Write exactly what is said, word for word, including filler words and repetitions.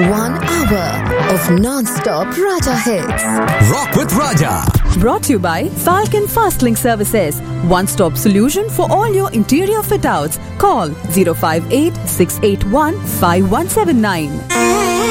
One hour of non-stop Raja hits. Rock with Raja. Brought to you by Falcon Fastlink Services. One-stop solution for all your interior fit-outs. Call zero five eight six eight one five one seven nine.